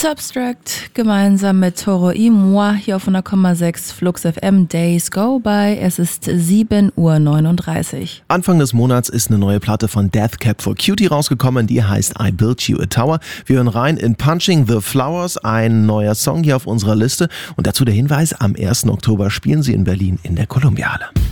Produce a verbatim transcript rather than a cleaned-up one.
Substract gemeinsam mit Toro y Moi hier auf hundert Komma sechs Flux F M. Days Go By. Es ist sieben Uhr neununddreißig. Anfang des Monats ist eine neue Platte von Death Cab for Cutie rausgekommen, die heißt I Built You a Tower. Wir hören rein in Punching the Flowers, ein neuer Song hier auf unserer Liste. Und dazu der Hinweis, am ersten Oktober spielen sie in Berlin in der Columbiale.